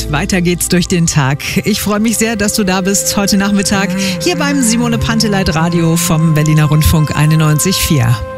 und weiter geht's durch den Tag. Ich freue mich sehr, dass du da bist heute Nachmittag hier beim Simone Panteleit Radio vom Berliner Rundfunk 91.4.